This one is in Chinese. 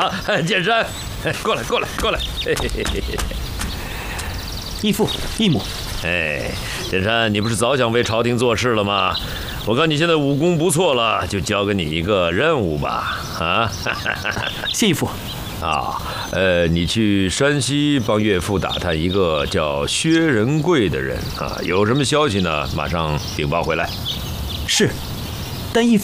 剑山，过来，过来，过来。 义父、义母， 剑山，你不是早想为朝廷做事了吗？我看你现在武功不错了，就交给你一个任务吧。啊， 谢义父。 你去山西帮岳父打探一个叫薛仁贵的人啊，有什么消息呢？马上禀报回来。 是，但义父。